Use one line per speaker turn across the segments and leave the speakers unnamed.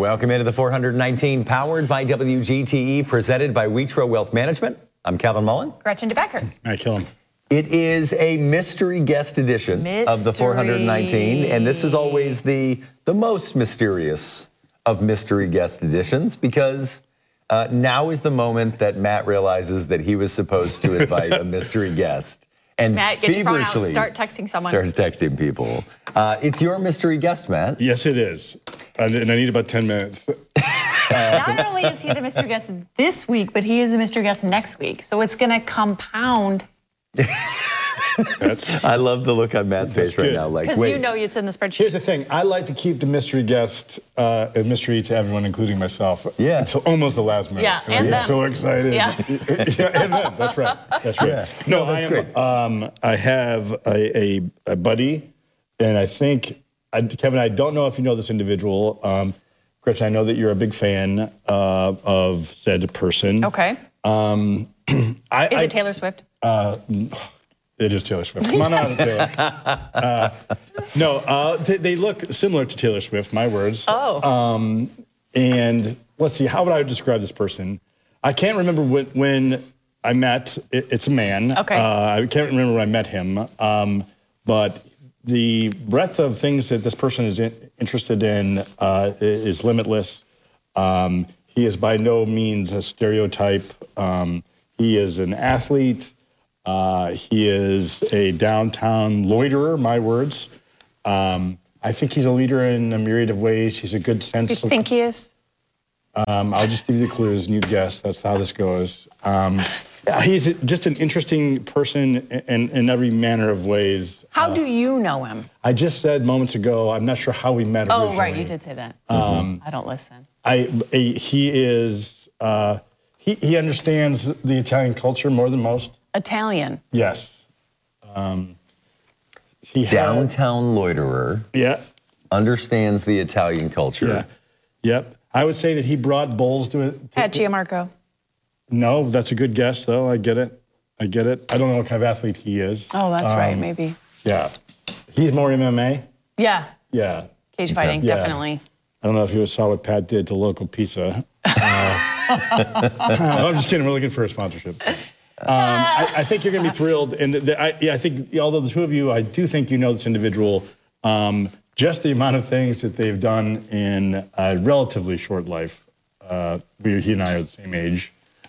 Welcome into the 419, powered by WGTE, presented by Wheatro Wealth Management. I'm Calvin Mullen.
Gretchen DeBecker.
I kill him.
It is a mystery guest edition of the 419, and this is always the most mysterious of mystery guest editions because now is the moment that Matt realizes that he was supposed to invite a mystery guest. And
Matt, get your phone out and
feverishly
start texting someone.
starts texting people. It's your mystery guest, Matt.
Yes, it is. And I need about 10 minutes.
Not only is he the mystery guest this week, but he is the mystery guest next week. So it's going to compound.
I love the look on Matt's face right now. Like,
Because
wait.
you know it's in the spreadsheet.
Here's the thing. I like to keep the mystery guest a mystery to everyone, incling myself.
Yeah.
Until almost the last minute.
Yeah, and
I'm
them.
so excited.
Yeah.
Yeah, and them. That's right. That's right.
Yeah.
No,
that's great.
I have a buddy, and I think, Kevin, I don't know if you know this individual. Gretchen, I know that you're a big fan of said person.
Okay. Is it Taylor Swift?
It is Taylor Swift. Come on out, Taylor. They look similar to Taylor Swift, my words.
Oh.
And let's see, how would I describe this person? I can't remember when I met, it's a man.
Okay.
I can't remember when I met him, but the breadth of things that this person is interested in is limitless. He is by no means a stereotype. He is an athlete. He is a downtown loiterer, my words. I think he's a leader in a myriad of ways. He's a good sense
You think he is?
I'll just give you the clues and you guess. That's how this goes. He's just an interesting person in every manner of ways.
How do you know him?
I just said moments ago, I'm not sure how we met originally.
Oh, right. You did say that. I don't listen.
He is, he understands the Italian culture more than most.
Italian.
Yes.
Downtown loiterer.
Yeah.
Understands the Italian culture.
Yeah. Yep. I would say that he brought bowls to it.
At Gianmarco.
No, that's a good guess, though. I get it. I don't know what kind of athlete he is.
Oh, that's right. Maybe.
Yeah. He's more MMA.
Yeah.
Yeah.
Cage fighting,
Yeah.
definitely.
I don't know if you saw what Pat did to local pizza. I'm just kidding. We're looking for a sponsorship. I think you're going to be thrilled. And I think, although the two of you, I do think you know this individual, just the amount of things that they've done in a relatively short life, he and I are the same age,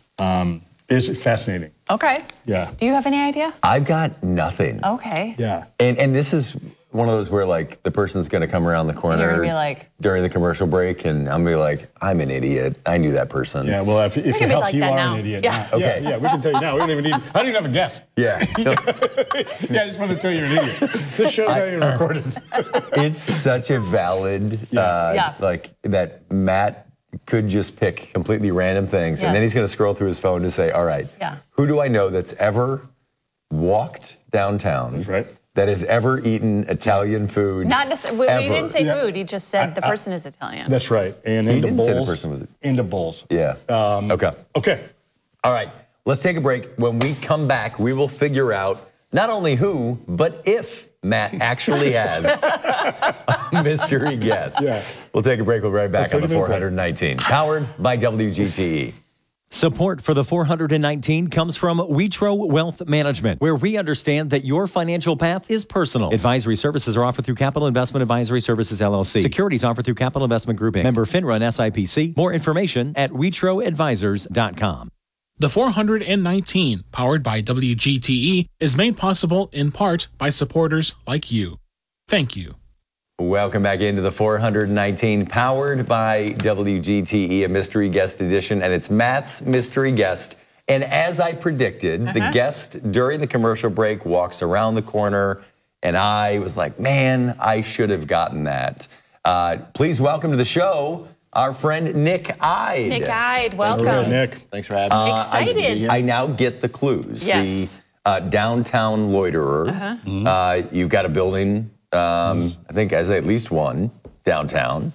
is fascinating.
Okay.
Yeah.
Do you have any idea?
I've got nothing.
Okay.
Yeah.
And this is one of those where, like, the person's going to come around the corner
You're gonna be like,
during the commercial break, and I'm going to be like, I'm an idiot. I knew that person.
Yeah, well, if it
can be
helps,
like
you
that
are
now.
an idiot.
Yeah.
Okay.
Yeah, we can tell you now. We don't even need, I don't even have a guest.
Yeah.
Yeah, I just want to tell you you're an idiot. This show's not even recorded.
It's such a valid,
Yeah.
like, that Matt could just pick completely random things, and then
Yes.
he's going to scroll through his phone to say, all right,
Yeah.
who do I know that's ever walked downtown?
That's right.
That has ever eaten Italian food?
Not necessarily. He
ever.
didn't say
Yeah.
food. He just said the person is Italian.
That's right. And into
didn't
bowls.
say the person was-
Into bowls.
Yeah. Okay.
Okay.
All right, let's take a break. When we come back, we will figure out not only who, but if Matt actually has a mystery guest.
Yeah.
We'll take a break. We'll be right back on the
30-minute break.
419, powered by WGTE. Support for the 419 comes from Wheatro Wealth Management, where we understand that your financial path is personal. Advisory services are offered through Capital Investment Advisory Services, LLC. Securities offered through Capital Investment Group, Inc. Member FINRA and SIPC. More information at WheatroAdvisors.com.
The 419, powered by WGTE, is made possible in part by supporters like you. Thank you.
Welcome back into the 419, powered by WGTE, a mystery guest edition, and it's Matt's mystery guest. And as I predicted, the guest during the commercial break walks around the corner, and I was like, man, I should have gotten that. Please welcome to the show our friend Nick Ide.
Nick Ide, welcome.
All right, Nick.
Thanks for having me.
Excited.
I now get the clues.
Yes.
The downtown loiterer. You've got a building, I think I say at least one downtown.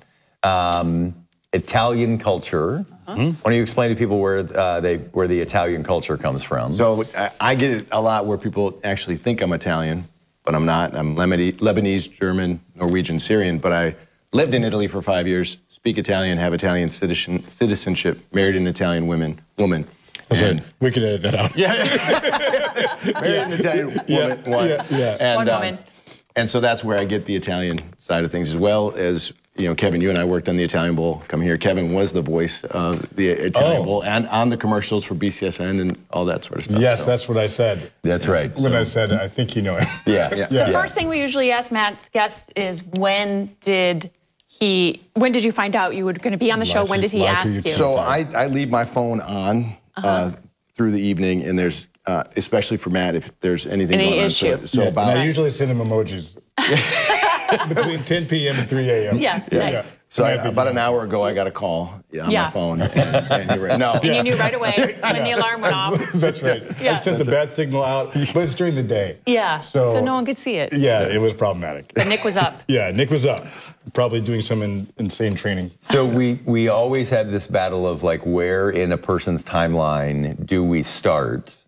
Italian culture. Why don't you explain to people where the Italian culture comes from?
So I get it a lot where people actually think I'm Italian, but I'm not. I'm Lebanese, German, Norwegian, Syrian, but lived in Italy for 5 years, speak Italian, have Italian citizenship, married an Italian woman.
And we could edit that out.
Married an Italian woman. And,
One woman.
And so that's where I get the Italian side of things, as well as, Kevin, you and I worked on the Italian Bowl. Come here. Kevin was the voice of the Italian Bowl and on the commercials for BCSN and all that sort of stuff.
Yes, that's what I said.
That's right.
When I said, I think you know it.
Yeah.
The first thing we usually ask Matt's guests is when did you find out you were going to be on the show? When did he ask you?
So I leave my phone on through the evening, and there's, especially for Matt, if there's anything
Any
going
issue.
on. So
And
about
I usually send him emojis between 10 p.m. and 3 a.m.
Yeah, nice.
So about an hour ago, I got a call on my phone, and you were, no.
And you knew right away when the alarm went off.
That's right.
Yeah.
I sent the bad signal out, but it's during the day.
Yeah.
So
no one could see it.
Yeah, it was problematic.
But Nick was up.
Yeah, Nick was up, probably doing some insane training.
So we always have this battle of like, where in a person's timeline do we start?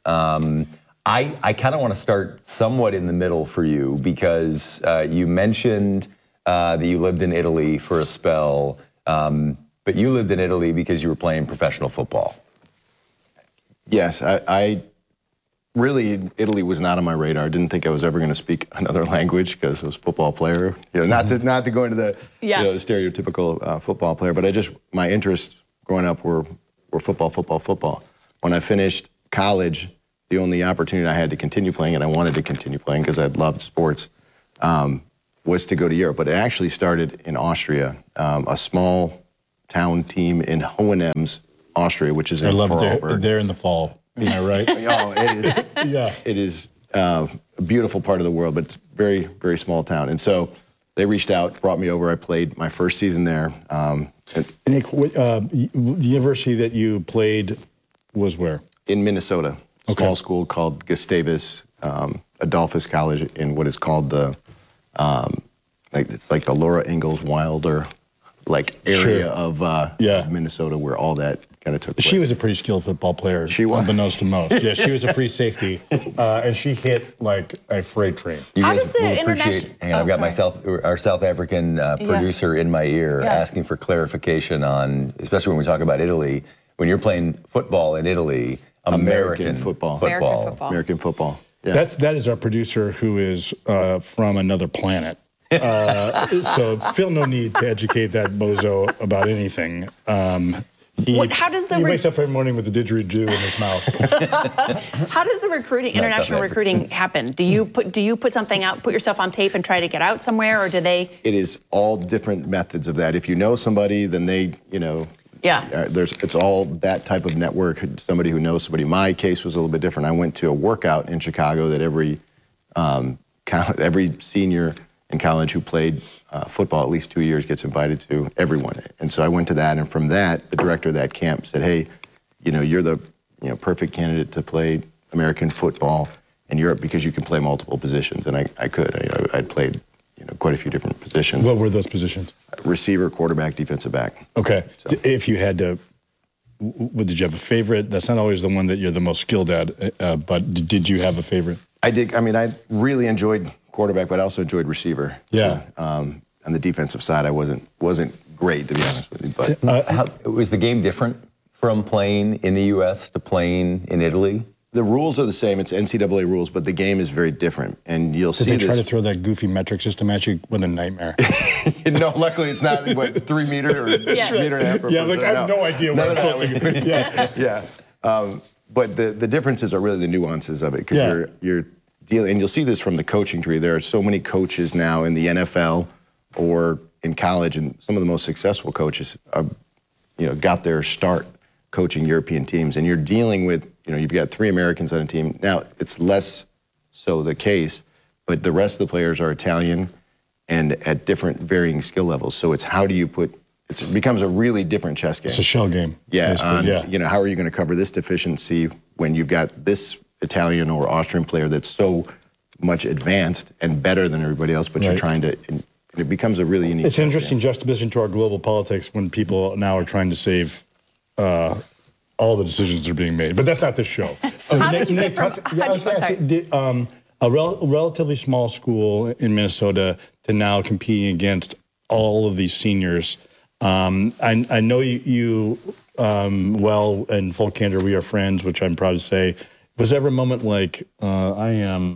I kind of want to start somewhat in the middle for you, because you mentioned that you lived in Italy for a spell, but you lived in Italy because you were playing professional football.
Yes, I really, Italy was not on my radar. I didn't think I was ever going to speak another language because I was a football player. Not to go into the the stereotypical football player, but my interests growing up were football. When I finished college, the only opportunity I had to continue playing, and I wanted to continue playing because I loved sports, was to go to Europe. But it actually started in Austria, a small town team in Hohenems, Austria, which is in Vorarlberg.
There in the fall. Am I right?
Oh, it is.
Yeah.
It is a beautiful part of the world, but it's very, very small town. And so they reached out, brought me over. I played my first season there.
Nick, the university that you played was where?
In Minnesota. Small school called Gustavus Adolphus College in what is called the, it's like the Laura Ingalls Wilder area of Minnesota, where all that kind of took place.
She was a pretty skilled football player.
She was.
Unbeknownst to most. Yeah, she was a free safety, and she hit like a freight train.
You
How
guys
does the
will
international-
appreciate. Hang on, I've got our South African producer in my ear asking for clarification on, especially when we talk about Italy. When you're playing football in Italy, American football.
American football. Yeah.
That is our producer, who is from another planet. So feel no need to educate that bozo about anything. He wakes up every morning with a didgeridoo in his mouth.
How does the international recruiting happen? Do you put something out, put yourself on tape and try to get out somewhere, or do they?
It is all different methods of that. If you know somebody, then they, it's all that type of network, somebody who knows somebody. My case was a little bit different. I went to a workout in Chicago that every senior in college who played football at least 2 years gets invited to, everyone. And so I went to that, and from that, the director of that camp said, hey, you're the perfect candidate to play American football in Europe because you can play multiple positions. And I could. I'd played quite a few different positions.
What were those positions?
Receiver, quarterback, defensive back.
Okay.
So.
If you had to, did you have a favorite? That's not always the one that you're the most skilled at, but did you have a favorite?
I did. I mean, I really enjoyed quarterback, but I also enjoyed receiver.
Yeah.
So, on the defensive side, I wasn't great, to be honest with you. But
was the game different from playing in the U.S. to playing in Italy?
The rules are the same. It's NCAA rules, but the game is very different. And you'll see
Did they
this.
try to throw that goofy metric system at you? What a nightmare.
No, luckily it's not, 3 meter or meter and a half.
Yeah, I have no idea what I'm supposed to do.
Yeah. But the differences are really the nuances of it, because you're dealing, and you'll see this from the coaching tree. There are so many coaches now in the NFL or in college, and some of the most successful coaches got their start coaching European teams, and you're dealing with, you've got 3 Americans on a team. Now, it's less so the case, but the rest of the players are Italian and at different varying skill levels. So it's how do you it becomes a really different chess game.
It's a shell game.
Yeah. How are you going to cover this deficiency when you've got this Italian or Austrian player that's so much advanced and better than everybody else, but you're trying to, it becomes a really unique.
It's an interesting juxtaposition to our global politics when people now are trying to save all the decisions that are being made. But that's not this show.
So how did you get from,
a relatively small school in Minnesota to now competing against all of these seniors. I know you well, in full candor, we are friends, which I'm proud to say. Was there ever a moment like, I am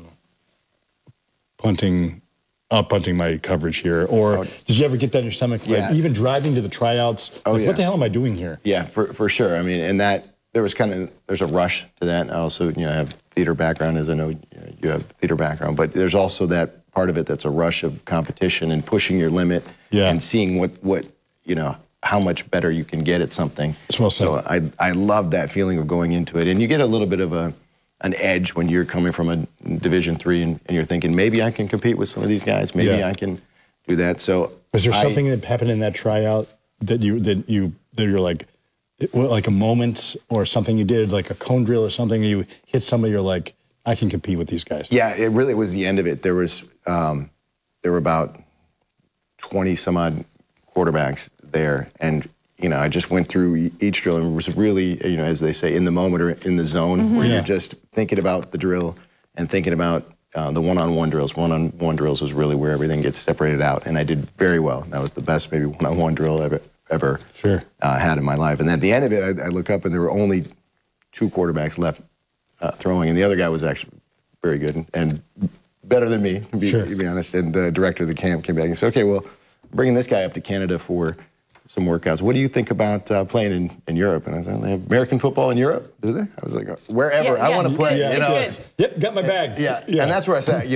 punting my coverage here? Or did you ever get that in your stomach? Like,
Yeah.
even driving to the tryouts, like,
yeah.
what the hell am I doing here?
Yeah, for sure. I mean, and that there's a rush to that. I also, I have theater background, as I know you have theater background, but there's also that part of it that's a rush of competition and pushing your limit and seeing what how much better you can get at something.
Well said.
So I love that feeling of going into it, and you get a little bit of an edge when you're coming from a Division III and you're thinking, maybe I can compete with some of these guys, maybe I can do that. So
was there something that happened in that tryout that you're like a moment or something you did, like a cone drill or something, you hit somebody, you're like, I can compete with these guys?
Yeah, it really was the end of it. There were about 20 some odd quarterbacks there, and I just went through each drill and was really, as they say, in the moment or in the zone, where you're just thinking about the drill and thinking about the one-on-one drills. One-on-one drills is really where everything gets separated out, and I did very well. That was the best maybe one-on-one drill I've ever had in my life. And at the end of it, I look up and there were only 2 quarterbacks left throwing, and the other guy was actually very good and better than me, to be honest. And the director of the camp came back and said, okay, well, I'm bringing this guy up to Canada for some workouts. What do you think about playing in Europe? And I said, they have American football in Europe, do they? I was like, wherever, I want to play.
Yep, got my bags.
Yeah, and that's where I said,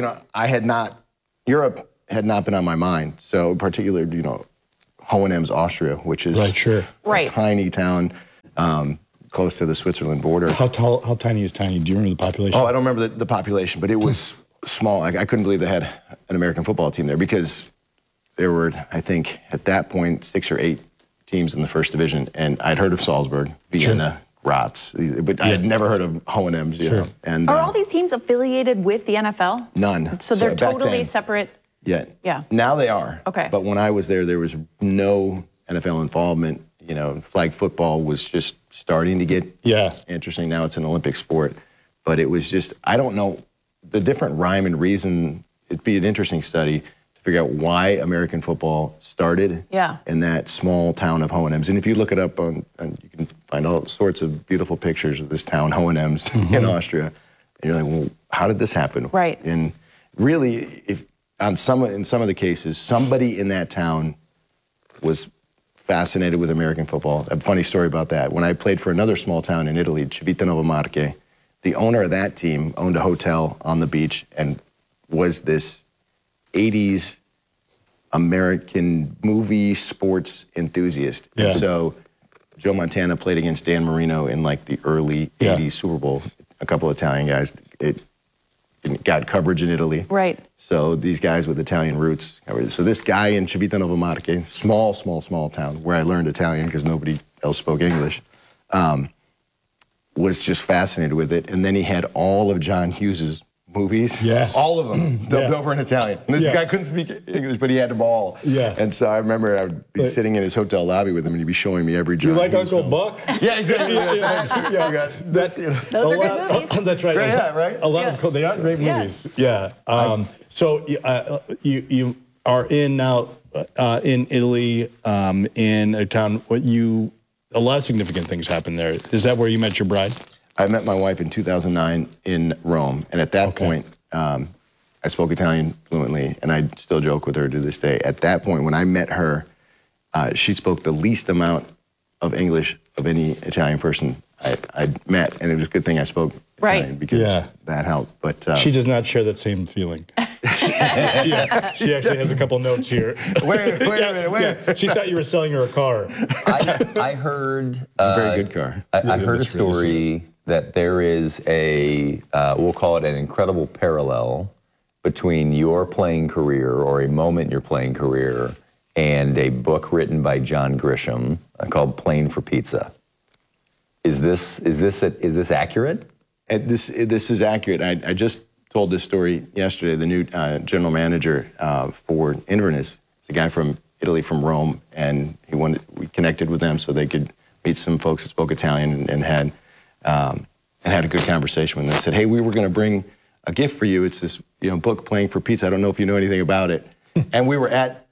Europe had not been on my mind. So particularly, Hohenems, Austria, which is a tiny town close to the Switzerland border.
How tiny is tiny? Do you remember the population?
Oh, I don't remember the population, but it was small. I couldn't believe they had an American football team there because there were, I think, at that point, 6 or 8 teams in the first division, and I'd heard of Salzburg, Vienna, Graz, but I had never heard of Hohenems. And
are all these teams affiliated with the NFL?
None.
So they're
back
totally
then,
separate.
Yeah. Now they are.
Okay.
But when I was there was no NFL involvement. Flag football was just starting to get interesting. Now it's an Olympic sport, but it was just, I don't know the different rhyme and reason. It'd be an interesting study to figure out why American football started in that small town of Hohenems. And if you look it up you can find all sorts of beautiful pictures of this town, Hohenems, in Austria. And you're like, well, how did this happen?
Right.
And really, in some of the cases, somebody in that town was fascinated with American football. A funny story about that. When I played for another small town in Italy, Civitanova Marche, the owner of that team owned a hotel on the beach and was this 80s American movie sports enthusiast.
Yeah.
And so Joe Montana played against Dan Marino in like the early 80s Super Bowl. A couple of Italian guys. It got coverage in Italy.
Right.
So these guys with Italian roots. So this guy in Civitanova Marche, small town where I learned Italian because nobody else spoke English, was just fascinated with it. And then he had all of John Hughes's movies.
Yes.
All of them dubbed over in Italian. And this guy couldn't speak English, but he had them all.
Yeah.
And so I remember I would be sitting in his hotel lobby with him and he'd be showing me every John
You like
Hughes
Uncle
film.
Buck?
Yeah, exactly.
Those are good movies.
That's right.
Yeah, right?
A lot of they are great movies. Yeah. So you are in now in Italy, in a town. A lot of significant things happened there. Is that where you met your bride?
I met my wife in 2009 in Rome, and at that point, I spoke Italian fluently, and I still joke with her to this day. At that point, when I met her, she spoke the least amount of English of any Italian person I'd met, and it was a good thing I spoke Italian because that helped. But
she does not share that same feeling. She actually has a couple notes here.
Wait a minute.
She thought you were selling her a car.
I heard
It's a very good car.
I heard a story that there is we'll call it an incredible parallel between your playing career or a moment in your playing career and a book written by John Grisham called Playing for Pizza. Is this accurate?
This is accurate. I just told this story yesterday. The new general manager for Inverness is a guy from Italy, from Rome, and we connected with them so they could meet some folks that spoke Italian and had a good conversation with them. They said, "Hey, we were going to bring a gift for you. It's this book, Playing for Pizza. I don't know if you know anything about it." And we were at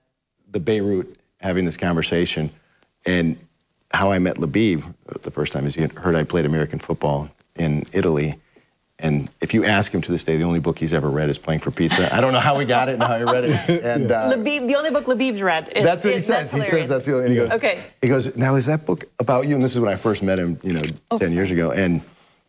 the Beirut having this conversation, and how I met Labib the first time is he had heard I played American football in Italy. And if you ask him to this day, the only book he's ever read is Playing for Pizza. I don't know how he got it and how he read it. And
Labib, the only book Labib's read.
That's what he says. He says that's the only. And he goes,
okay.
He goes, now is that book about you? And this is when I first met him, 10 years ago. And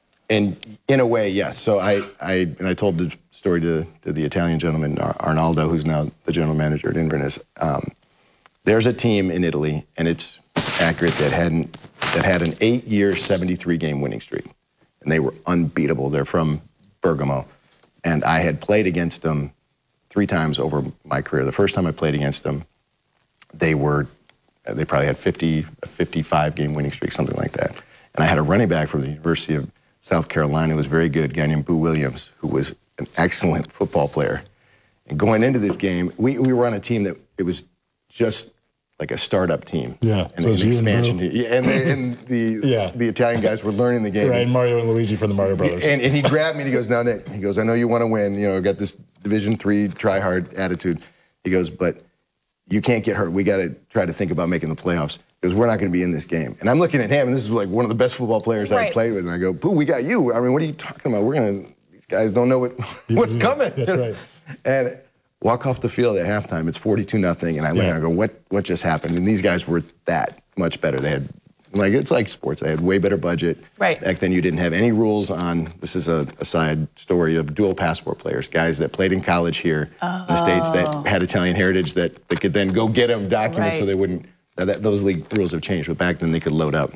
in a way, yes. So I told the story to the Italian gentleman Arnaldo, who's now the general manager at Inverness. There's a team in Italy, and it's accurate, that had an 8-year, 73-game winning streak. And they were unbeatable. They're from Bergamo. And I had played against them 3 times over my career. The first time I played against them, they probably had a 55-game winning streak, something like that. And I had a running back from the University of South Carolina who was very good, a guy named Boo Williams, who was an excellent football player. And going into this game, we were on a team that it was just like a startup team.
Yeah.
And an expansion team. Yeah, and the Italian guys were learning the game.
Right, Mario and Luigi from the Mario Brothers.
And he grabbed me and he goes, now, Nick, he goes, I know you want to win. I've got this Division III try-hard attitude. He goes, but you can't get hurt. We got to try to think about making the playoffs because we're not going to be in this game. And I'm looking at him, and this is like one of the best football players I've played with. And I go, Boo, we got you. I mean, what are you talking about? These guys don't know what's coming.
That's right.
And walk off the field at halftime, it's 42-0, and I look and I go, what just happened? And these guys were that much better. They had, it's like sports. They had way better budget.
Right.
Back then, you didn't have any rules on, this is a side story of dual passport players, guys that played in college here in the States that had Italian heritage that they could then go get them documents so they wouldn't, those league rules have changed, but back then they could load up.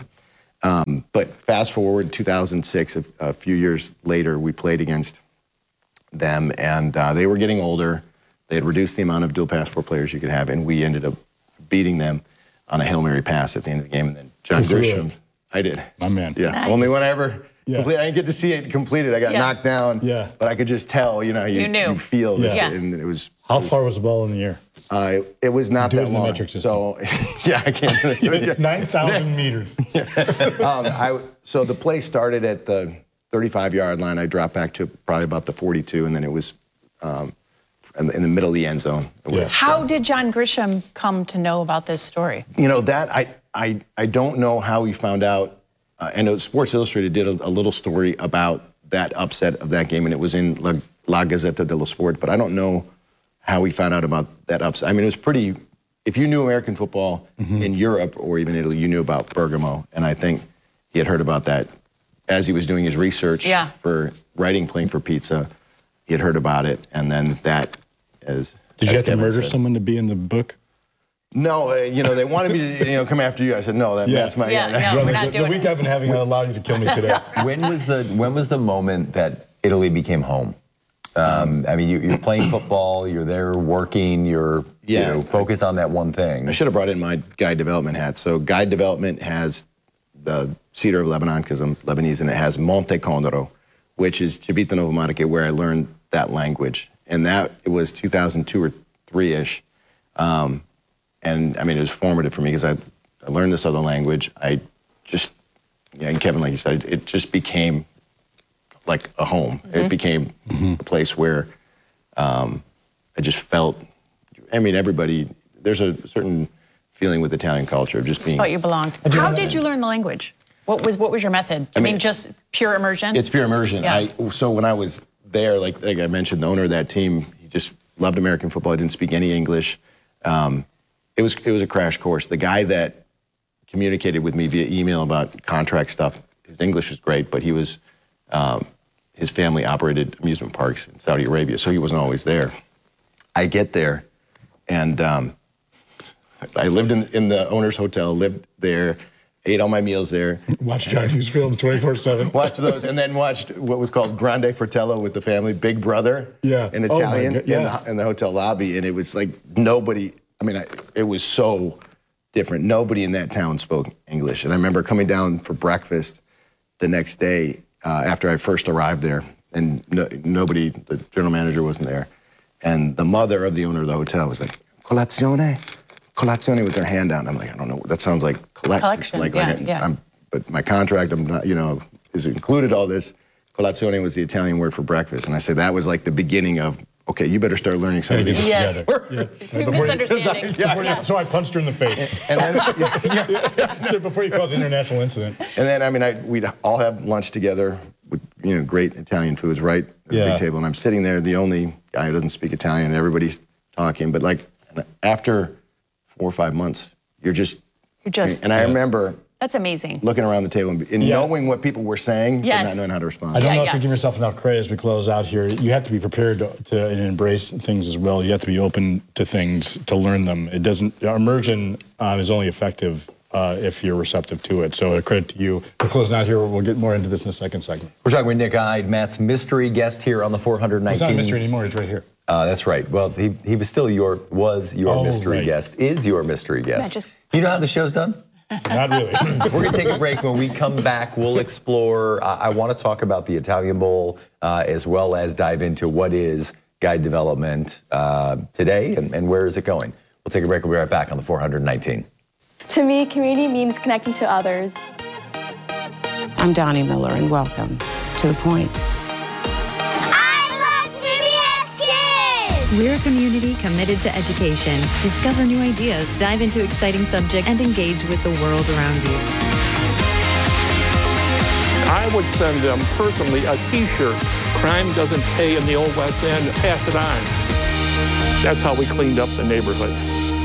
But fast forward 2006, a few years later, we played against them, and they were getting older. They had reduced the amount of dual passport players you could have, and we ended up beating them on a Hail Mary pass at the end of the game. And then John Grisham, I did.
My man.
Yeah,
nice.
Only one I ever completed. I didn't get to see it completed. I got knocked down, but I could just tell, you feel this. And it was.
How far was the ball in the air?
It was not that long.
Metric system.
So, I can't.
9,000 meters.
So the play started at the 35-yard line. I dropped back to probably about the 42, and then it was in the middle of the end zone.
Yeah.
How did John Grisham come to know about this story?
That I don't know how he found out. I know Sports Illustrated did a little story about that upset of that game, and it was in La Gazzetta dello Sport, but I don't know how he found out about that upset. I mean, it was pretty, if you knew American football in Europe or even Italy, you knew about Bergamo, and I think he had heard about that as he was doing his research for writing Playing for Pizza. He had heard about it, and then that as
Did you have to
Kevin
murder
said.
someone to be in the book?
No, they wanted me to, come after you. I said, no, that's my...
No, we're not doing
the week
it.
I've been having allow you to kill me today.
When was the moment that Italy became home? I mean, you're playing football, you're there working, you're focused on that one thing.
I should have brought in my guide development hat. So guide development has the Cedar of Lebanon, because I'm Lebanese, and it has Monte Condoro, which is Civita Novomatica, where I learned that language. And it was 2002 or 3-ish. And I mean, it was formative for me because I learned this other language. I just, and Kevin, like you said, it just became like a home. It became a place where I just felt, I mean, everybody, there's a certain feeling with Italian culture of just being.
Thought you belonged. How did you learn the language? What was your method? I mean, just pure immersion?
It's pure immersion.
Yeah.
So when I was there, like I mentioned, the owner of that team, he just loved American football. I didn't speak any English. It was a crash course. The guy that communicated with me via email about contract stuff, his English was great, but he was, his family operated amusement parks in Saudi Arabia, so he wasn't always there. I get there, and I lived in the owner's hotel, lived there, ate all my meals there.
Watched John Hughes films 24/7.
Watched those, and then watched what was called Grande Fratello with the family, Big Brother, in
Oh
Italian,
my God,
in the hotel lobby, and it was like nobody. I mean, it was so different. Nobody in that town spoke English, and I remember coming down for breakfast the next day after I first arrived there, and nobody, the general manager wasn't there, and the mother of the owner of the hotel was like, "Colazione." Colazione with their hand down. I'm like, I don't know. That sounds like
Collection.
But my contract, I'm not, is included all this. Colazione was the Italian word for breakfast, and I said that was like the beginning of okay, you better start learning some of these.
Yes.
Together.
Misunderstandings.
So I punched her in the face.
And then,
So before you cause an international incident.
and then I mean, we'd all have lunch together with great Italian foods right at the big table, and I'm sitting there, the only guy who doesn't speak Italian, and everybody's talking. But like after 4 or 5 months, you're just. And I remember.
That's amazing.
Looking around the table and knowing what people were saying, but not knowing how to respond.
I don't know if you give yourself enough credit as we close out here. You have to be prepared to embrace things as well. You have to be open to things, to learn them. Immersion is only effective if you're receptive to it. So a credit to you. We're closing out here. We'll get more into this in the second segment.
We're talking with Nick Ide, Matt's mystery guest here on the 419.
It's not a mystery anymore. It's right here.
That's right. Well, he was still your mystery guest, is your mystery guest. You know how the show's done?
Not really.
We're going to take a break. When we come back, we'll explore. I want to talk about the Italian Bowl as well as dive into what is guide development today and where is it going. We'll take a break. We'll be right back on the 419.
To me, community means connecting to others.
I'm Donnie Miller, and welcome to The Point.
We're a community committed to education. Discover new ideas, dive into exciting subjects, and engage with the world around you.
I would send them personally a T-shirt. Crime doesn't pay in the Old West End. Pass it on. That's how we cleaned up the neighborhood.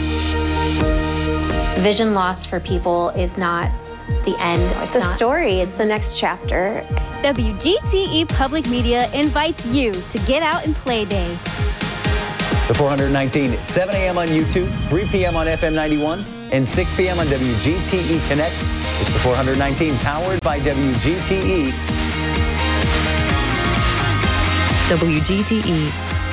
Vision loss for people is not the end.
It's a story. It's the next chapter.
WGTE Public Media invites you to Get Out and Play Day.
The 419, 7 a.m. on YouTube, 3 p.m. on FM 91, and 6 p.m. on WGTE Connects. It's the 419, powered by WGTE.
WGTE,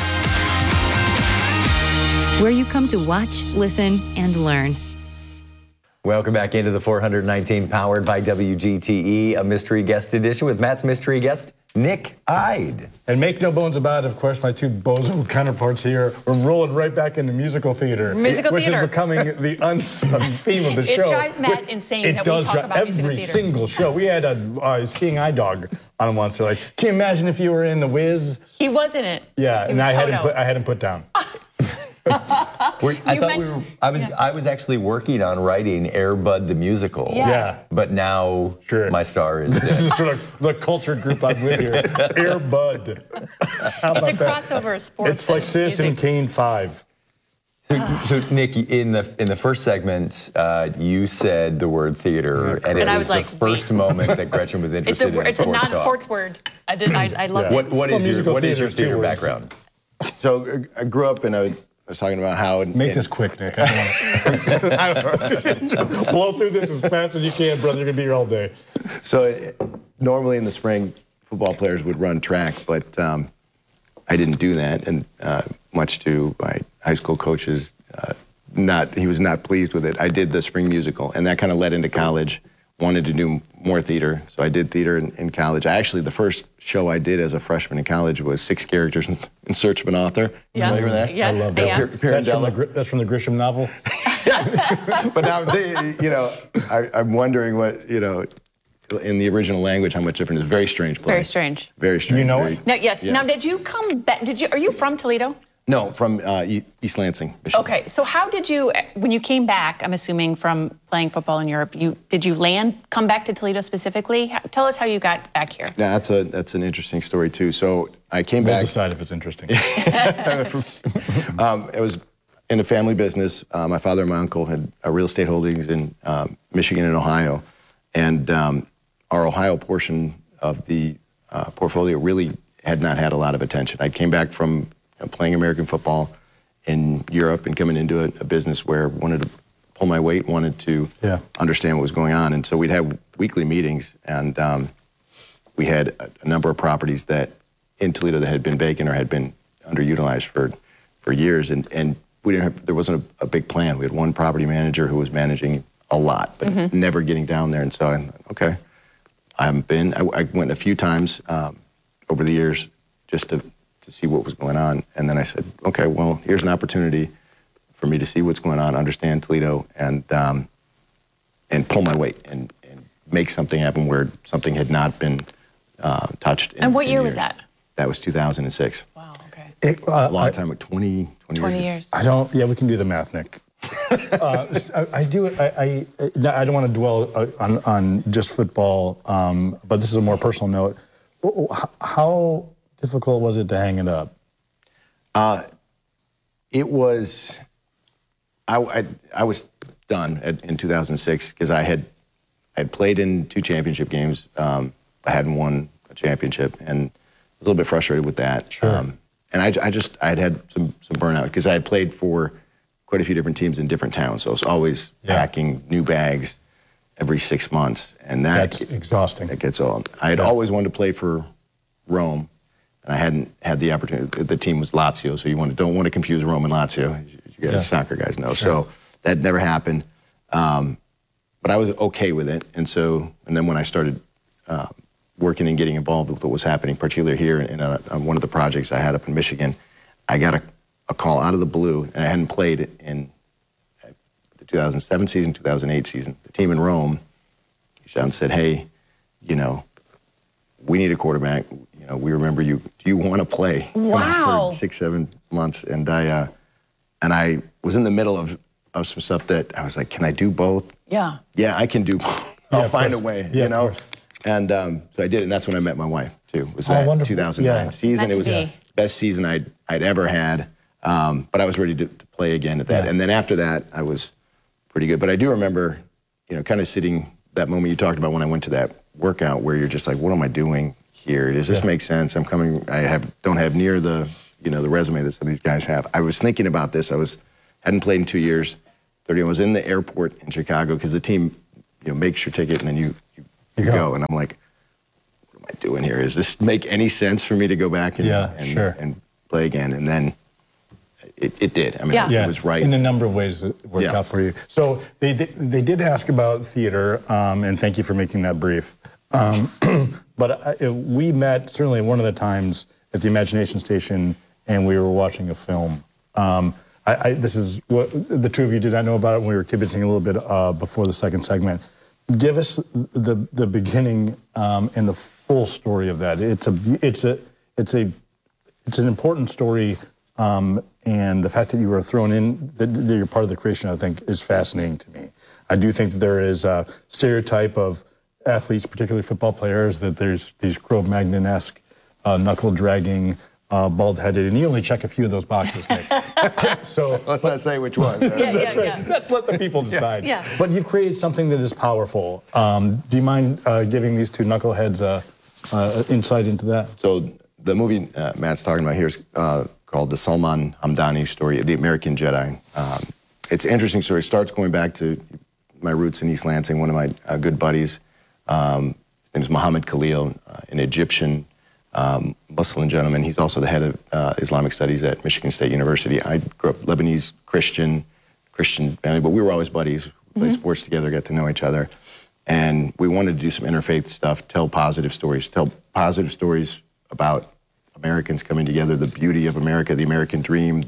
where you come to watch, listen, and learn.
Welcome back into the 419, powered by WGTE, a mystery guest edition with Matt's mystery guest, Nick Ide.
And make no bones about it, of course, my two bozo counterparts here are rolling right back into musical theater. Which is becoming the unsung theme of the show.
It drives Matt insane that we talk about musical
every
theater.
single show. We had a seeing eye dog on once. They're like, can you imagine if you were in The Wiz?
He was in it.
Yeah, and I had him put down.
I was actually working on writing Air Bud the musical.
Yeah.
But now my star is
This is sort of the culture group I'm with here. Air Bud.
It's a crossover of sports.
It's like Citizen Kane 5.
So Nick, in the first segment, you said the word theater, and it was the first moment that Gretchen was interested in
it's
sports
a
talk.
non-sports word. I love it.
What is your theater background?
So I grew up in I was talking about how...
Make this quick, Nick. I don't want to... Blow through this as fast as you can, brother. You're going to be here all day.
So normally in the spring, football players would run track, but I didn't do that, and much to my high school coaches, he was not pleased with it. I did the spring musical, and that kind of led into college. Wanted to do more theater, so I did theater in college. Actually, the first show I did as a freshman in college was 6 characters in search of an author.
Yeah.
Familiar with that?
Yes,
I love that. That's from the Grisham novel.
But now, I'm wondering what, in the original language, how much different it is. Very strange play.
Very strange.
Very strange.
You know it?
No, yes.
Yeah.
Now, did you come back? Are you from Toledo?
No, from East Lansing, Michigan.
Okay, so how did you, when you came back, I'm assuming from playing football in Europe, did you come back to Toledo specifically? Tell us how you got back here.
Yeah, that's an interesting story too. So I came
We'll
back.
decide if it's interesting.
It was in a family business. My father and my uncle had real estate holdings in Michigan and Ohio, and our Ohio portion of the portfolio really had not had a lot of attention. I came back from playing American football in Europe and coming into a business where I wanted to pull my weight, wanted to understand what was going on. And so we'd have weekly meetings, and we had a number of properties that in Toledo that had been vacant or had been underutilized for years. And we didn't there wasn't a big plan. We had one property manager who was managing a lot, but never getting down there. And so I thought, okay, I went a few times over the years just to see what was going on. And then I said, okay, well, here's an opportunity for me to see what's going on, understand Toledo, and pull my weight and make something happen where something had not been touched in
And what year
years.
was that?
That was 2006.
Wow, okay.
A long time, like 20
years.
I don't. Yeah, we can do the math, Nick. I don't want to dwell on just football, but this is a more personal note. How difficult was it to hang it up?
It was. I was done in 2006 because I had played in 2 championship games. I hadn't won a championship, and I was a little bit frustrated with that.
Sure.
And I had some burnout because I had played for quite a few different teams in different towns. So I was always packing new bags every 6 months, and that's
exhausting.
That gets old. I had always wanted to play for Rome, and I hadn't had the opportunity. The team was Lazio, so don't want to confuse Rome and Lazio. You guys, soccer guys know.
Sure.
So that never happened. But I was okay with it, and then when I started working and getting involved with what was happening, particularly here on one of the projects I had up in Michigan, I got a call out of the blue, and I hadn't played in the 2007 season, 2008 season. The team in Rome reached out and said, "Hey, we need a quarterback. We remember you. Do you want to play?"
Wow.
For 6-7 months, and I was in the middle of some stuff that I was like, "Can I do both?"
Yeah.
Yeah, I can do both. I'll find a way.
Yeah, of course.
And so I did, and that's when I met my wife too. It was
Oh,
that
wonderful.
2009 season. It was the best season I'd ever had. But I was ready to play again at that.
Yeah.
And then after that, I was pretty good. But I do remember, kind of sitting that moment you talked about when I went to that workout where you're just like, what am I doing here? Does this make sense? I don't have near the resume that some of these guys have. I was thinking about this. Hadn't played in 2 years. I was in the airport in Chicago because the team, makes your ticket and then you go. And I'm like, what am I doing here? Does this make any sense for me to go back and play again? And then it did. I mean, it was right.
In a number of ways it worked out for you. So they did ask about theater, and thank you for making that brief. But we met certainly one of the times at the Imagination Station, and we were watching a film. This is what the two of you did not know about it when we were kibitzing a little bit before the second segment. Give us the beginning and the full story of that. It's an important story, and the fact that you were thrown in, that you're part of the creation, I think, is fascinating to me. I do think that there is a stereotype of athletes, particularly football players, that there's these Cro-Magnon-esque, knuckle-dragging, bald-headed, and you only check a few of those boxes, Nick. So
let's not say which ones.
That's right. Let's let the people decide.
Yeah.
But you've created something that is powerful. Do you mind giving these two knuckleheads insight into that?
So the movie Matt's talking about here is called The Salman Hamdani Story, The American Jedi. It's an interesting story. It starts going back to my roots in East Lansing. One of my good buddies, his name is Muhammad Khalil, an Egyptian Muslim gentleman. He's also the head of Islamic Studies at Michigan State University. I grew up Lebanese, Christian family, but we were always buddies. We played sports together, got to know each other. And we wanted to do some interfaith stuff, tell positive stories about Americans coming together, the beauty of America, the American dream,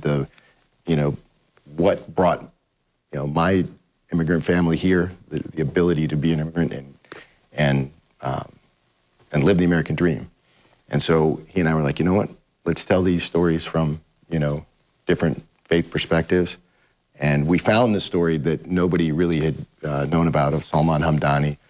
what brought, my immigrant family here, the ability to be an immigrant and live the American dream. And so he and I were like, you know what? Let's tell these stories from, different faith perspectives. And we found this story that nobody really had known about of Salman Hamdani,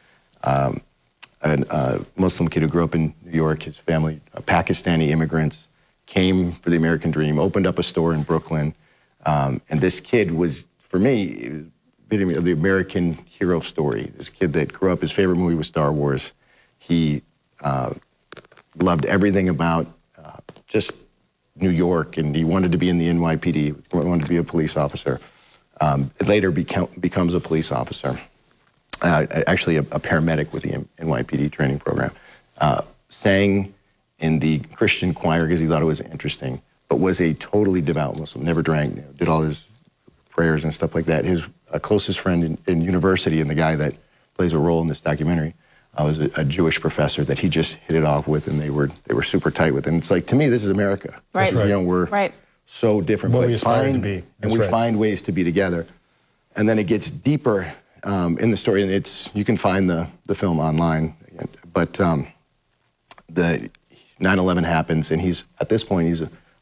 a Muslim kid who grew up in New York. His family, Pakistani immigrants, came for the American dream, opened up a store in Brooklyn. And this kid was, for me, the American hero story. This kid that grew up, his favorite movie was Star Wars. He loved everything about just New York, and he wanted to be in the NYPD, wanted to be a police officer. Later becomes a police officer, actually a paramedic with the NYPD training program. Sang in the Christian choir because he thought it was interesting, but was a totally devout Muslim, never drank, did all his prayers and stuff like that. His closest friend in university, and the guy that plays a role in this documentary, was a Jewish professor that he just hit it off with, and they were super tight with. And it's like, to me, this is America.
Right.
This is, we're so different,
what
but
we aspire to be.
and we find ways to be together. And then it gets deeper in the story, and you can find the film online. But the 9/11 happens, and at this point he's a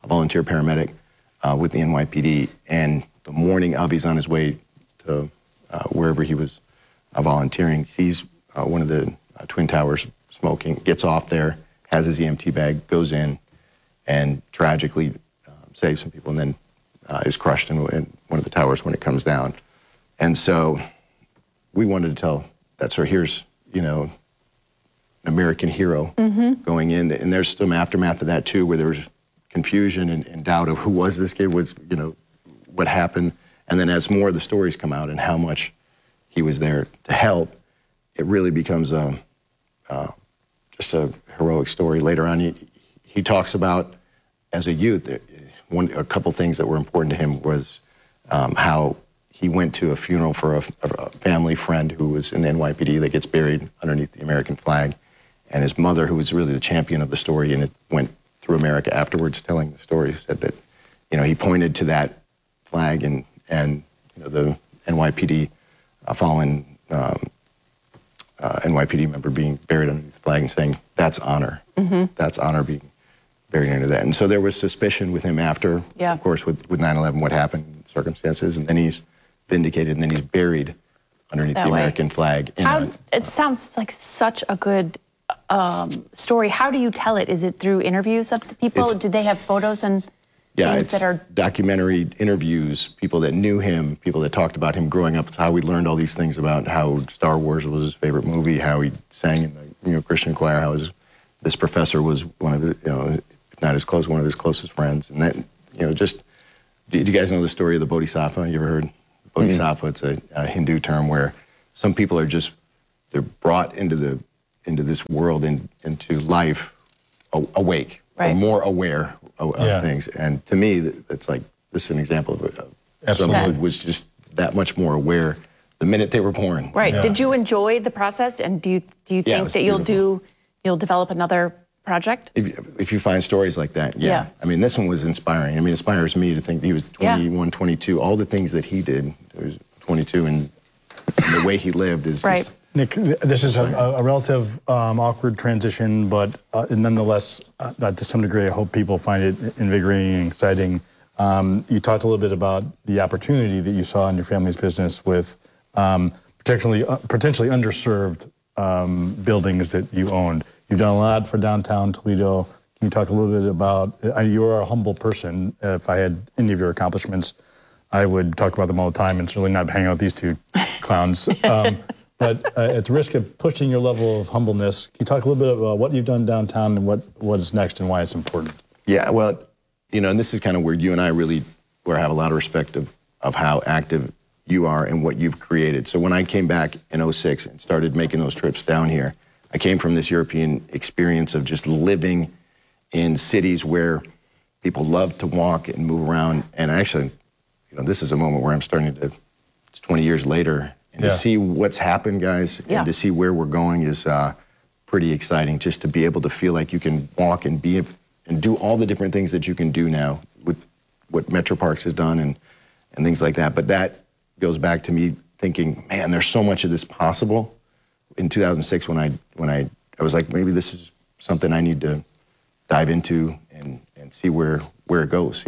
volunteer paramedic with the NYPD. And the morning of, he's on his way to wherever he was volunteering, sees one of the Twin Towers smoking, gets off there, has his EMT bag, goes in, and tragically saves some people, and then is crushed in one of the towers when it comes down. And so we wanted to tell that story. Here's, an American hero going in, and there's some aftermath of that too, where there was confusion and doubt of who was this kid, what happened. And then as more of the stories come out and how much he was there to help, it really becomes just a heroic story. Later on, he talks about, as a youth, a couple things that were important to him was how he went to a funeral for a family friend who was in the NYPD that gets buried underneath the American flag. And his mother, who was really the champion of the story and it went through America afterwards telling the story, said that, he pointed to that flag and the NYPD fallen NYPD member being buried underneath the flag and saying, that's honor. That's honor being buried under that. And so there was suspicion with him after, of course, with 9/11, what happened, circumstances, and then he's vindicated, and then he's buried underneath the American flag.
It sounds like such a good story. How do you tell it? Is it through interviews of the people? Did they have photos and things that are
documentary interviews, people that knew him, people that talked about him growing up. It's how we learned all these things about how Star Wars was his favorite movie, how he sang in the Christian choir, how this professor was one of his, if not his close, one of his closest friends. And that, just, do you guys know the story of the Bodhisattva? You ever heard? Bodhisattva, it's a Hindu term where some people are they're brought into this world, into life awake, or more aware of things. And to me, it's like, this is an example of someone who was just that much more aware the minute they were born.
Right. Yeah. Did you enjoy the process? And do you think that you'll develop another project?
If you find stories like that, I mean, this one was inspiring. I mean, it inspires me to think he was 21, 22, all the things that he did. He was 22, and the way he lived is just...
Nick, this is a relative awkward transition, but nonetheless, to some degree, I hope people find it invigorating and exciting. You talked a little bit about the opportunity that you saw in your family's business with potentially underserved buildings that you owned. You've done a lot for downtown Toledo. Can you talk a little bit about, you are a humble person. If I had any of your accomplishments, I would talk about them all the time and certainly not hang out with these two clowns. But at the risk of pushing your level of humbleness, can you talk a little bit about what you've done downtown and what is next and why it's important?
Yeah, well, and this is kind of where you and I where I have a lot of respect of how active you are and what you've created. So when I came back in 2006 and started making those trips down here, I came from this European experience of just living in cities where people love to walk and move around. And actually, this is a moment where I'm starting to, it's 20 years later, and to see what's happened, guys, and to see where we're going is pretty exciting. Just to be able to feel like you can walk and do all the different things that you can do now with what Metro Parks has done and things like that. But that goes back to me thinking, man, there's so much of this possible. In 2006, when I was like, maybe this is something I need to dive into and see where it goes,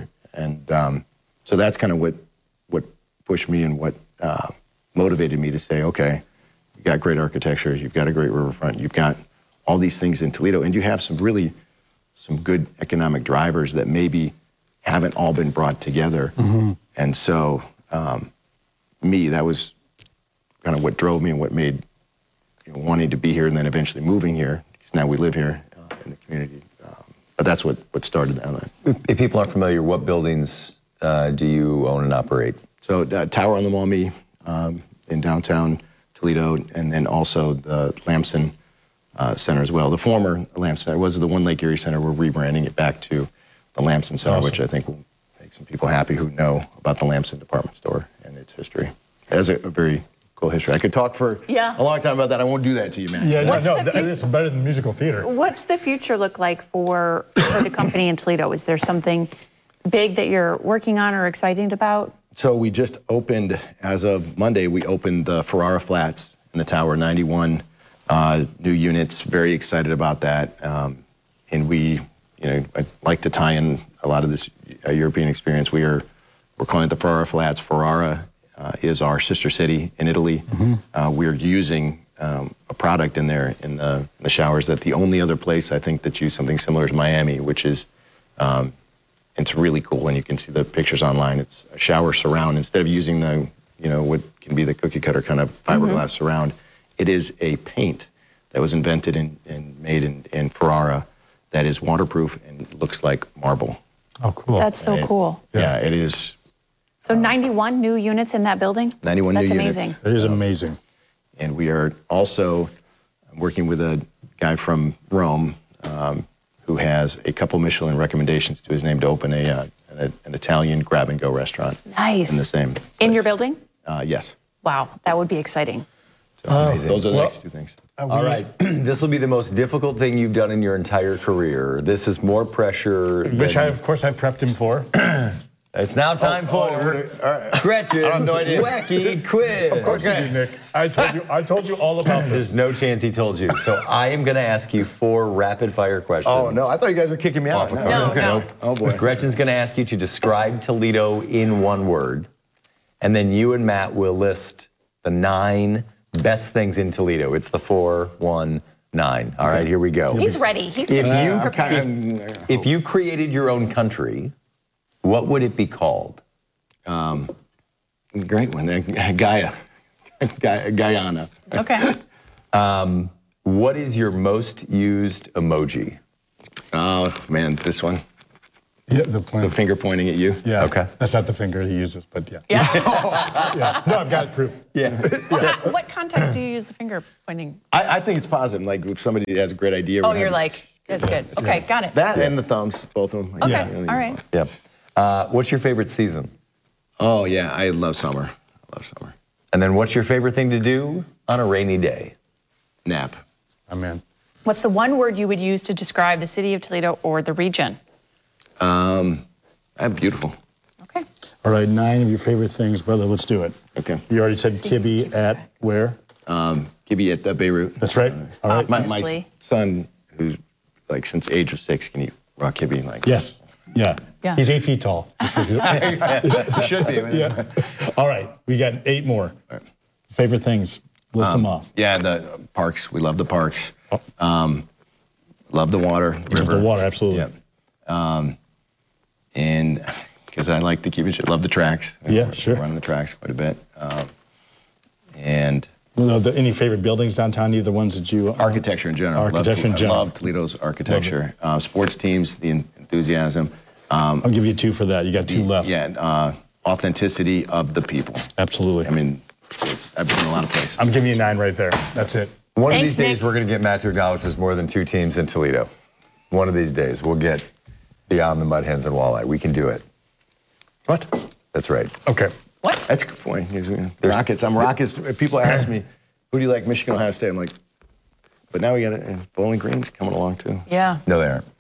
so that's kind of what pushed me and what motivated me to say, okay, you've got great architecture, you've got a great riverfront, you've got all these things in Toledo, and you have some good economic drivers that maybe haven't all been brought together. And so that was kind of what drove me and what made wanting to be here and then eventually moving here, because now we live here in the community. But that's what started that.
If people aren't familiar, what buildings do you own and operate?
So Tower on the Maumee in downtown Toledo, and then also the Lamson Center as well. The former Lamson Center was the One Lake Erie Center. We're rebranding it back to the Lamson Center, which I think will make some people happy who know about the Lamson department store and its history. It has a very cool history. I could talk for a long time about that. I won't do that to you, man.
Yeah, it's better than musical theater.
What's the future look like for the company in Toledo? Is there something big that you're working on or excited about?
So we just opened, as of Monday, we opened the Ferrara Flats in the tower, 91 new units. Very excited about that. And we, I'd like to tie in a lot of this European experience. We're calling it the Ferrara Flats. Ferrara is our sister city in Italy. We're using a product in there in the showers that the only other place I think that used something similar is Miami, which is it's really cool when you can see the pictures online. It's a shower surround instead of using the what can be the cookie cutter kind of fiberglass surround. It is a paint that was invented and made in Ferrara that is waterproof and looks like marble.
Oh, cool.
That's so cool.
Yeah, it is.
So 91 new units in that building?
91
That's
new
amazing.
units.
It is amazing.
And we are also working with a guy from Rome who has a couple Michelin recommendations to his name to open an Italian grab-and-go restaurant.
Nice.
In the same
In
place.
your building?
Yes.
Wow, that would be exciting.
So those are the next two things.
All right. This will be the most difficult thing you've done in your entire career. This is more pressure.
Which, of course, I prepped him for.
It's now time for Gretchen's
I have no idea.
Wacky Quiz.
Of course you do, Nick. I told you all about this.
There's no chance he told you. So I am going to ask you 4 rapid-fire questions.
Oh, no. I thought you guys were kicking me out.
No.
Oh, boy.
Gretchen's going to ask you to describe Toledo in one word. And then you and Matt will list the 9 best things in Toledo. It's the 4, 1, 9. All right, here we go.
He's ready. He's
If you created your own country, what would it be called?
Great one. Guyana.
Okay.
What is your most used emoji?
Oh, man, this one.
Yeah, the
finger pointing at you.
Yeah.
Okay.
That's not the finger he uses, but yeah.
Yeah.
Yeah. No, I've got proof.
Yeah.
What context do you use the finger pointing?
I think it's positive. Like if somebody has a great idea.
Oh,
we're
you're
having-
like, that's good. Okay, got it.
That and the thumbs, both of them.
Okay,
Yeah.
all right.
Yeah. What's your favorite season?
Oh, yeah, I love summer. I love summer.
And then what's your favorite thing to do on a rainy day?
Nap.
I'm in.
What's the one word you would use to describe the city of Toledo or the region?
Beautiful.
Okay.
All right, 9 of your favorite things, brother. Let's do it.
Okay.
You already said Kibbe at where?
Kibbe at Beirut.
That's right. All right.
My
Obviously.
son, who's like since age of 6, can eat raw Kibbe. Like
Yes. Yeah.
Yeah.
He's 8 feet tall.
Should be.
Yeah. All right. We got 8 more. Favorite things. List them off.
Yeah, the parks. We love the parks. Love the water, river.
The water, absolutely.
Yeah. And because I like to keep it, love the tracks.
Yeah, sure.
Run the tracks quite a bit. And
Any favorite buildings downtown? Either ones that you
architecture in general.
Architecture in general.
I love Toledo's architecture. Sports teams, the enthusiasm.
I'll give you 2 for that. You got 2 left.
Yeah, authenticity of the people.
Absolutely.
I mean, I've been in a lot of places.
I'm giving you 9 right there. That's it.
One of
Thanks,
these days,
Nick.
we're going to get Matt to acknowledge there's more than 2 teams in Toledo. One of these days, we'll get beyond the Mud Hens and Walleye. We can do it.
What?
That's right.
Okay.
What?
That's a good point. The Rockets. I'm Rockets. People ask me, who do you like, Michigan, Ohio State? I'm like, but now we got Bowling Green's coming along too.
Yeah.
No, they aren't.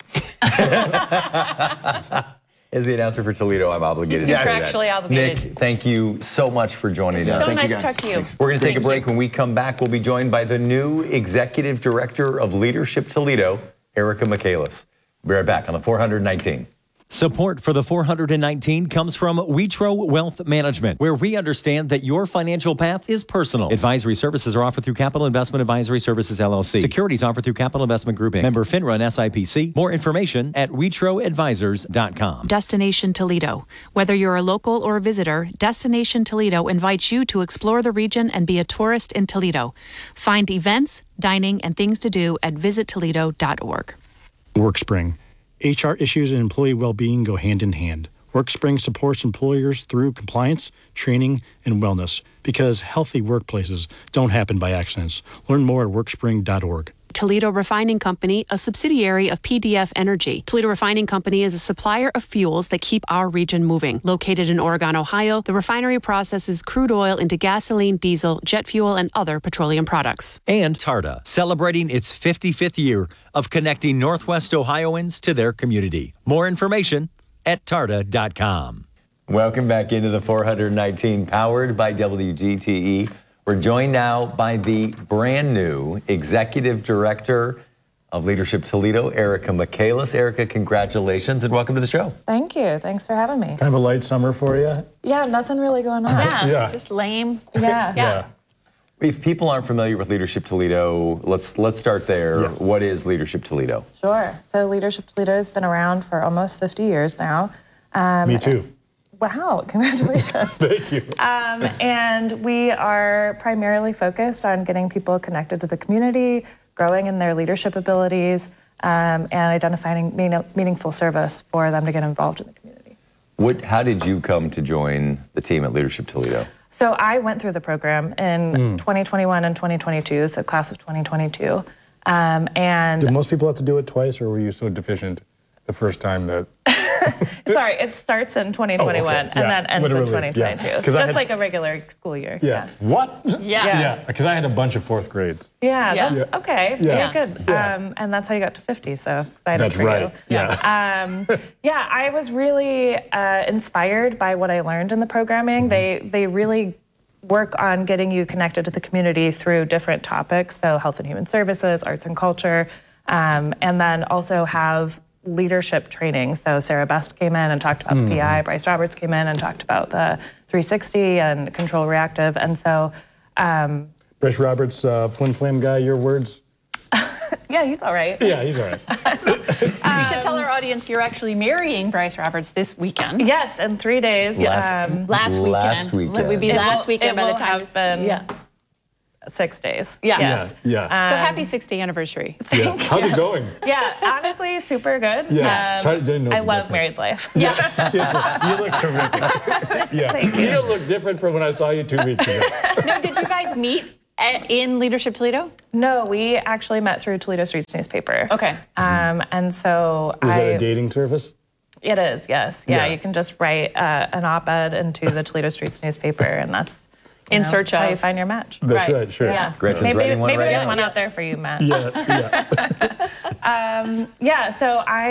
As the announcer for Toledo, I'm obligated
He's
to say that.
contractually obligated.
Nick, thank you so much for joining us.
So
thank
nice
you
to
guys.
talk to you.
Thanks.
We're going to take a
Thanks,
break.
Nick.
When we come back, we'll be joined by the new Executive Director of Leadership Toledo, Erica Michaelis. We'll be right back on the 419.
Support for the 419 comes from Witro Wealth Management, where we understand that your financial path is personal. Advisory services are offered through Capital Investment Advisory Services, LLC. Securities offered through Capital Investment Group, Inc. Member FINRA and SIPC. More information at WitroAdvisors.com.
Destination Toledo. Whether you're a local or a visitor, Destination Toledo invites you to explore the region and be a tourist in Toledo. Find events, dining, and things to do at visittoledo.org.
WorkSpring. HR issues and employee well-being go hand in hand. WorkSpring supports employers through compliance, training, and wellness because healthy workplaces don't happen by accidents. Learn more at workspring.org.
Toledo Refining Company, a subsidiary of PDF Energy. Toledo Refining Company is a supplier of fuels that keep our region moving. Located in Oregon, Ohio, the refinery processes crude oil into gasoline, diesel, jet fuel, and other petroleum products.
And Tarda, celebrating its 55th year of connecting Northwest Ohioans to their community. More information at tarda.com.
Welcome back into the 419, powered by WGTE. We're joined now by the brand new Executive Director of Leadership Toledo, Erica Michaelis. Erica, congratulations and welcome to the show.
Thank you. Thanks for having me.
Kind of a light summer for you?
Yeah, nothing really going on.
Yeah, just lame.
Yeah.
If people aren't familiar with Leadership Toledo, let's start there.
Yeah.
What is Leadership Toledo?
Sure. So Leadership Toledo has been around for almost 50 years now.
Me too.
Wow, congratulations.
Thank you.
And we are primarily focused on getting people connected to the community, growing in their leadership abilities, and identifying meaningful service for them to get involved in the community.
How did you come to join the team at Leadership Toledo?
So I went through the program in 2021 and 2022, so class of 2022. And
Did most people have to do it twice, or were you so deficient the first time that...
Sorry, it starts in 2021 and then ends in 2022. Just like a regular school year.
Yeah. What?
Yeah.
Because I had a bunch of fourth grades.
Yeah, that's okay.
Yeah.
You're good. And that's how you got to 50, so excited
That's
for
right.
you.
Yeah.
Yeah, I was really inspired by what I learned in the programming. They really work on getting you connected to the community through different topics, so health and human services, arts and culture, and then also have leadership training. So Sarah Best came in and talked about the PI. Bryce Roberts came in and talked about the 360 and control reactive. And so...
Bryce Roberts, Flim Flam guy, your words?
Yeah, he's all right.
Yeah, he's all right.
You should tell our audience you're actually marrying Bryce Roberts this weekend.
Yes, in 3 days.
Last weekend.
Last weekend.
It would be last weekend by the time
it's been 6 days.
Yeah.
Yes.
Yeah.
So happy 6th anniversary.
Yeah. How's it going?
Yeah, honestly, super good.
Yeah. I didn't know
I
some
love
difference.
married life.
Yeah. You look terrific. Yeah.
Thank you.
You look different from when I saw you 2 weeks ago.
No, did you guys meet in Leadership Toledo?
No, we actually met through Toledo Streets newspaper.
Okay.
And so
Is that a dating service?
It is, yes. Yeah, you can just write an op-ed into the Toledo Streets newspaper, and that's
in search
how
of
you find your match.
That's right, sure.
Yeah.
Gretchen's writing one
maybe
right
there's
now.
one out there for you, Matt.
Yeah.
Yeah, so I